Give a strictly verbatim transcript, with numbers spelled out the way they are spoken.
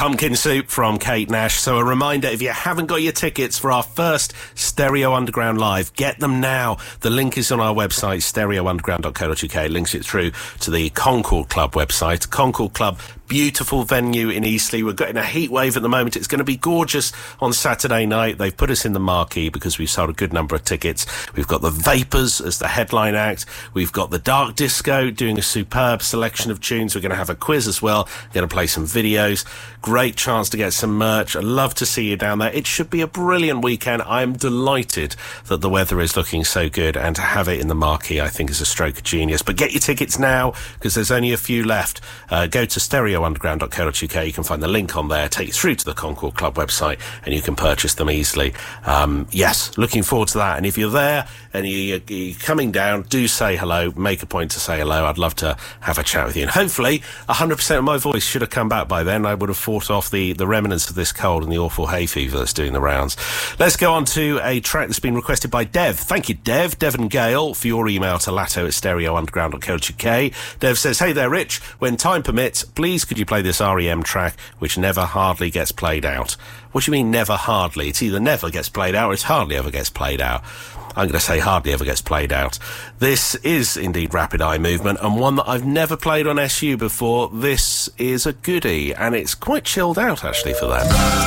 Pumpkin Soup from Kate Nash. So a reminder, if you haven't got your tickets for our first Stereo Underground Live, get them now. The link is on our website, stereo underground dot co dot uk. It links it through to the Concord Club website. Concord Club, beautiful venue in Eastleigh. We're getting a heat wave at the moment. It's going to be gorgeous on Saturday night. They've put us in the marquee because we've sold a good number of tickets. We've got the Vapors as the headline act. We've got the Dark Disco doing a superb selection of tunes. We're going to have a quiz as well. We're going to play some videos. Great chance to get some merch. I'd love to see you down there. It should be a brilliant weekend. I'm delighted that the weather is looking so good, and to have it in the marquee I think is a stroke of genius. But get your tickets now because there's only a few left. Uh, go to stereo underground dot co dot uk. You can find the link on there, take you through to the Concord Club website, and you can purchase them easily. Um, yes, looking forward to that. And if you're there and you, you're coming down, do say hello. Make a point to say hello. I'd love to have a chat with you. And hopefully one hundred percent of my voice should have come back by then. I would have fought off the, the remnants of this cold and the awful hay fever that's doing the rounds. Let's go on to a track that's been requested by Dev. Thank you, Dev. Devon Gale, for your email to latto at stereo underground dot co dot uk. Dev says, hey there, Rich. When time permits, please could you play this R E M track which never hardly gets played out? What do you mean never hardly? It's either never gets played out or it's hardly ever gets played out. I'm going to say hardly ever gets played out. This is indeed Rapid Eye Movement, and one that I've never played on S U before. This is a goodie, and it's quite chilled out actually for that.